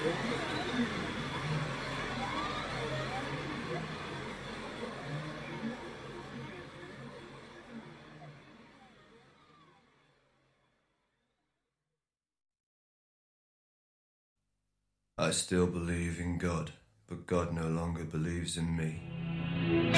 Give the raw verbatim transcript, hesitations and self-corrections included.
I still believe in God, but God no longer believes in me.